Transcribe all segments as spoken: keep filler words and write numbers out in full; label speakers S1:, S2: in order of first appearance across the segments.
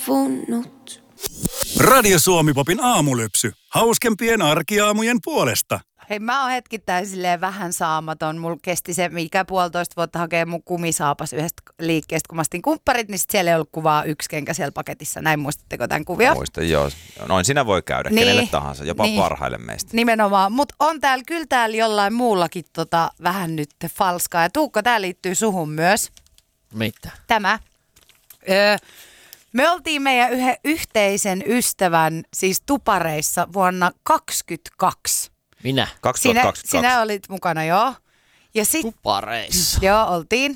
S1: savunnut.
S2: Radio Suomi-popin aamulypsy. Hauskempien arkiaamujen puolesta.
S3: Hei, mä oon hetkittäin silleen vähän saamaton. Mulla kesti se, mikä puolitoista vuotta hakee mun kumisaapas yhdestä liikkeestä, kun mä astin kumpparit, niin sit siellä ei ollut kuvaa yksi kenkä siellä paketissa. Näin, muistatteko tämän kuvio?
S4: Muistan, joo. Noin siinä voi käydä, niin, kenelle tahansa, jopa niin, parhaille meistä.
S3: Nimenomaan, mutta on täällä kyllä täällä jollain muullakin tota, vähän nyt falskaa. Ja Tuukka, tää liittyy suhun myös.
S5: Mitä?
S3: Tämä. Öö, me oltiin meidän yhden yhteisen ystävän siis tupareissa vuonna kaksikymmentäkaksi.
S5: Minä?
S4: kaksituhattakaksikymmentäkaksi.
S3: Sinä, sinä olit mukana, joo. Ja sit,
S5: Tupareissa.
S3: Joo, oltiin.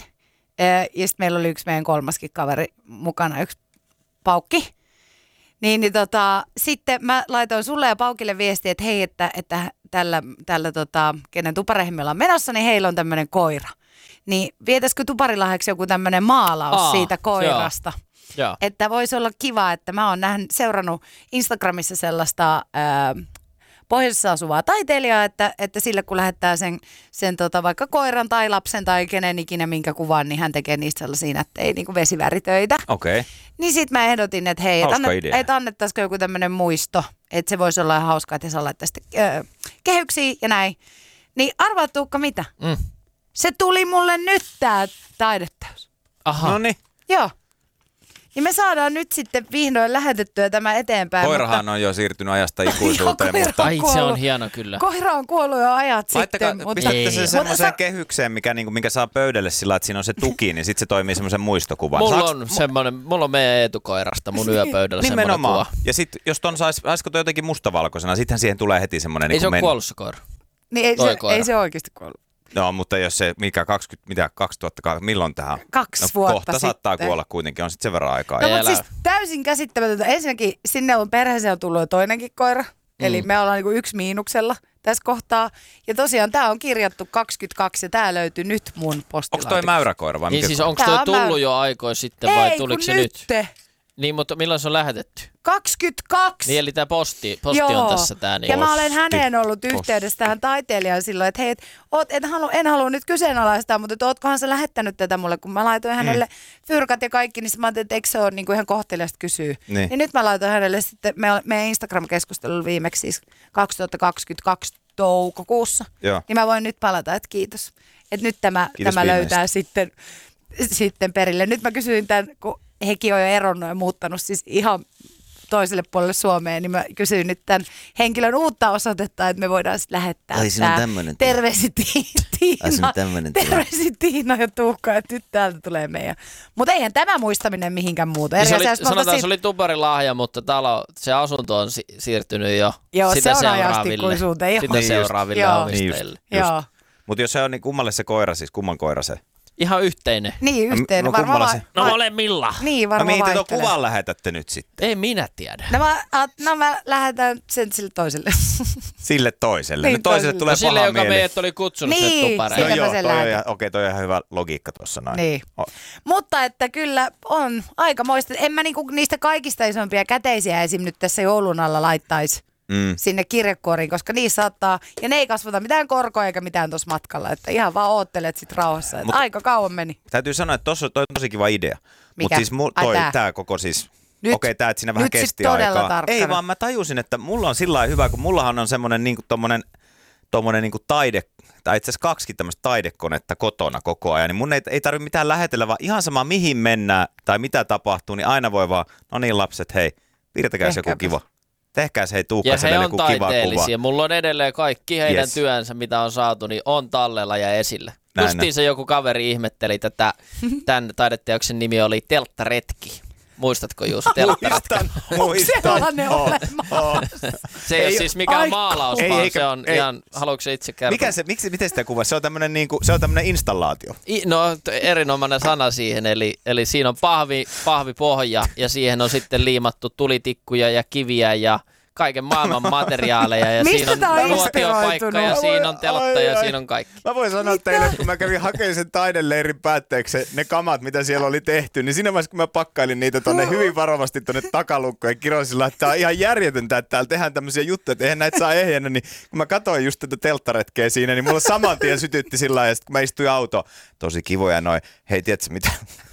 S3: Ja sitten meillä oli yksi meidän kolmaskin kaveri mukana, yksi Paukki. Niin, niin tota, sitten mä laitoin sulle ja Paukille viestiä, että hei, että, että tällä, tällä tota, kenen tupareihin me ollaan menossa, niin heillä on tämmöinen koira. Niin vietäisikö tuparilahjaksi joku tämmöinen maalaus Aa, siitä koirasta?
S5: Joo. Joo.
S3: Että voisi olla kiva, että mä oon nähnyt, seurannut Instagramissa sellaista ää, pohjoisessa asuvaa taiteilijaa, että, että sille kun lähettää sen, sen tota, vaikka koiran tai lapsen tai kenen ikinä minkä kuvan, niin hän tekee niistä sellaisia, että ei niinku vesiväritöitä.
S4: Okei. Okay.
S3: Niin sit mä ehdotin, että hei, että annet, et annettaisiko joku tämmöinen muisto, että se voisi olla ihan hauskaa, että se laittaisi öö, kehyksiä ja näin. Niin arvaa Tuukka mitä?
S5: Mm.
S3: Se tuli mulle nyt tää taideteos.
S5: Aha.
S4: No niin.
S3: Joo. Niin me saadaan nyt sitten vihdoin lähetettyä tämä eteenpäin.
S4: Koirahan
S3: mutta...
S4: on jo siirtynyt ajasta ikuisuuteen.
S3: Joo,
S4: mutta...
S5: Ai se on hieno kyllä.
S3: Koira on kuollut jo ajat
S4: Laittakaa,
S3: sitten. Mutta...
S4: pistätte sen semmoiseen
S3: Sa...
S4: kehykseen, mikä, niin kuin, minkä saa pöydälle sillä, että siinä on se tuki, niin sitten se toimii semmoisen muistokuvan.
S5: Mulla
S4: Saaks...
S5: on semmoinen, mulla on meidän etukoirasta mun yöpöydällä semmoinen kuva.
S4: Ja sitten jos ton sais, saisiko toi jotenkin mustavalkoisena, sittenhän siihen tulee heti semmoinen...
S5: Ei
S4: niin
S5: se ole
S4: men...
S5: kuollut se koira.
S3: Niin ei se,
S5: koira.
S3: ei se oikeasti kuollut.
S4: No, mutta jos se, mikä kaksikymmentä, mitä kaksituhatta, milloin tähän?
S3: Kaksi
S4: no,
S3: vuotta
S4: kohta
S3: sitten.
S4: saattaa kuolla kuitenkin, on sitten sen verran aikaa.
S3: No,
S5: Ei
S3: mutta
S5: älä.
S3: siis täysin käsittämätöntä. Ensinnäkin sinne on perheeseen on tullut jo toinenkin koira. Mm. Eli me ollaan niinku yksi miinuksella tässä kohtaa. Ja tosiaan tämä on kirjattu kaksikymmentäkaksi ja tämä löytyy nyt mun postilaatikosta.
S4: Onko toi mäyräkoira vai
S5: Niin
S4: mikä?
S5: siis onko
S3: Tää
S5: toi
S3: on
S5: tullut
S3: mä-
S5: jo aikoin sitten vai
S3: Ei,
S5: tuliko
S3: kun
S5: se
S3: nyt.
S5: nyt? Niin, mutta milloin se on lähetetty?
S3: kaksikymmentäkaksi.
S5: Niin, eli tämä posti, posti
S3: Joo.
S5: on tässä tää. Niin.
S3: Ja mä olen
S4: Posti.
S3: häneen ollut yhteydessä tähän taiteilijaan silloin, että hei, et, oot, en, halua, en halua nyt kyseenalaistaa, mutta et, ootkohan sä lähettänyt tätä mulle, kun mä laitoin hänelle mm. fyrkat ja kaikki, niin mä ajattelin, että eikö se ole niin kuin ihan kohteliasta kysyä.
S4: Niin.
S3: Niin nyt mä laitoin hänelle sitten, me, meidän Instagram-keskustelu viimeksi siis kaksituhattakaksikymmentäkaksi toukokuussa,
S4: Joo.
S3: niin mä voin nyt palata, että kiitos. Että nyt tämä,
S4: Kiitos
S3: tämä
S4: viimeisestä.
S3: löytää sitten, sitten perille. Nyt mä kysyin tämän, kun hekin on jo eronnut ja muuttanut siis ihan toiselle puolelle Suomeen, niin mä kysyin nyt tämän henkilön uutta osoitetta, että me voidaan sitten lähettää
S6: Ai, siinä on
S3: tää.
S6: tämmönen
S3: Terveisin Ti-
S6: Ai, siinä
S3: Tiina,
S6: on tämmönen tila.
S3: terveisin Tiina ja Tuukka, että nyt täältä tulee meidän. Mutta eihän tämä muistaminen mihinkään muuta.
S5: Niin se
S3: Eri
S5: oli,
S3: asia, jos me
S5: sanotaan,
S3: oltaisiin-
S5: se oli tuparilahja, mutta talo, se asunto on si- siirtynyt jo
S3: Joo,
S5: sitä
S3: se on ajasti
S5: seuraaville,
S3: ikuisuuteen, joo.
S5: sitä
S4: Niin just.
S5: seuraaville
S3: Joo.
S5: omistajille.
S3: Joo.
S4: Mutta jos se on, niin kummalle se koira, siis kumman koira se?
S5: Ihan yhteinen.
S3: Niin, yhteinen.
S4: no
S3: varmaan
S4: kummalla
S3: vai-
S4: se-
S5: No
S3: vai-
S5: molemmilla.
S3: Niin,
S4: No
S3: varmaan
S4: mihin te tuon
S3: vaihtelee.
S4: kuvan lähetätte nyt sitten?
S5: Ei minä tiedä.
S3: No mä, a- no mä lähetän sen sille toiselle.
S4: Sille toiselle.
S3: Niin,
S4: Nyt toiselle
S3: toiselle.
S4: tulee
S5: No sille,
S4: paha
S5: joka
S4: mieli.
S5: meidät oli kutsunut
S3: Niin,
S5: sinne tupareihin.
S3: sille
S4: No
S3: mä
S4: joo,
S3: sen
S4: toi on,
S3: lähetän.
S4: ihan- okei, toi on ihan hyvä logiikka tuossa noin.
S3: Niin.
S4: O-
S3: Mutta että kyllä on aikamoista. En mä niinku niistä kaikista isompia käteisiä esim. Nyt tässä joulun alla laittaisi
S4: Mm.
S3: sinne kirjekuoriin, koska niissä saattaa, ja ne ei kasvata mitään korkoa eikä mitään tuossa matkalla, että ihan vaan oottelet sit rauhassa.
S4: Mut-
S3: Aika kauan meni.
S4: Täytyy sanoa, että tossa, toi on tosi kiva idea. Mutta
S3: Mikä?
S4: siis mu,
S3: Ai
S4: toi,
S3: tää?
S4: tää koko siis,
S3: Nyt-
S4: okei tää, että siinä vähän
S3: nyt sit
S4: kesti
S3: todella
S4: aikaa.
S3: tarkkana.
S4: Ei vaan mä tajusin, että mulla on sillä lailla hyvä, kun mullahan on semmonen niinku tommonen, tommonen niinku taide, tai itse asiassa kaksikin tämmöistä taidekonetta kotona koko ajan, niin mun ei, ei tarvitse mitään lähetellä, vaan ihan sama mihin mennään tai mitä tapahtuu, niin aina voi vaan, no niin lapset, hei, piirtäkääs joku
S3: Tehkääpä.
S4: kiva. Tehkääs hei
S5: Ja
S4: Tuukkaselle
S5: he on
S4: joku kiva kuva.
S5: taiteellisia. Mulla on edelleen kaikki heidän
S4: Yes.
S5: työnsä, mitä on saatu, niin on tallella ja esillä.
S4: Näin,
S5: Justiin
S4: näin.
S5: se joku kaveri ihmetteli tätä, tämän taideteoksen nimi oli Telttaretki. Muistatko Juuso Telttaretki?
S4: Muistan.
S3: Sellainen
S4: Oh,
S3: olemassa.
S4: oh.
S5: Se ei ole
S4: Ei-
S5: siis mikään
S3: Ai,
S5: maalaus,
S4: ei,
S5: vaan
S4: eikä-
S5: se on
S4: ei.
S5: ihan, haluatko se itse kertoa?
S4: Mikä se, miksi, miten sitä kuvaa? Se on tämmönen niinku, se on tämmönen installaatio.
S5: I, no t- erinomainen sana siihen, eli, eli siinä on pahvi, pahvipohja ja siihen on sitten liimattu tulitikkuja ja kiviä ja kaiken maailman materiaaleja ja
S3: Mistä
S5: siinä on
S3: tää on
S5: nuotiopaikka
S3: inspiroitunut?
S5: ja
S4: Mä
S5: siinä
S4: voin-
S5: on teltta
S4: ai,
S5: ja
S4: ai.
S5: siinä on kaikki.
S4: Mä voin sanoa teille, että kun mä kävin hakemaan sen taideleirin päätteeksi ne kamat, mitä siellä oli tehty, niin siinä vaiheessa, kun mä pakkailin niitä tonne hyvin varovasti tonne takalukkoon ja kirosin sillä, että tää on ihan järjetöntä, että täällä tehdään tämmöisiä juttuja, että eihän näitä saa ehjänä, niin kun mä katsoin just tätä telttaretkeä siinä, niin mulla saman tien sytytti sillä lailla, ja sit kun mä istuin auto, tosi kivoja noin, hei tiedätkö mitä,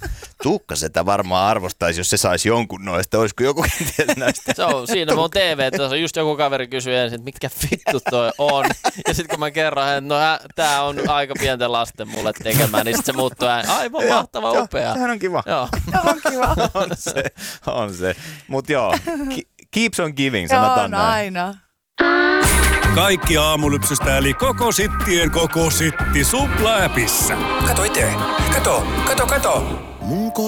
S4: Tuukka sitä varmaan arvostaisi, jos se saisi jonkun noista. Olisiko joku kenties näistä?
S5: Se on siinä mun T V, että just joku kaveri kysyy ensin, että mitkä vittu toi on. Ja sitten kun mä kerron, että no ä, tää on aika pienten lasten mulle tekemään, niin sit se muuttuu ääni. Aivan mahtava, upea.
S4: Sehän on kiva.
S5: Joo.
S3: On kiva.
S4: on se, on se. Mut joo, keeps on giving, sanotaan
S3: Joo,
S4: näin.
S3: aina.
S2: Kaikki aamulypsystä eli koko sittien koko sitti Supla-äpissä.
S1: Kato itse. Kato, kato, kato. Mun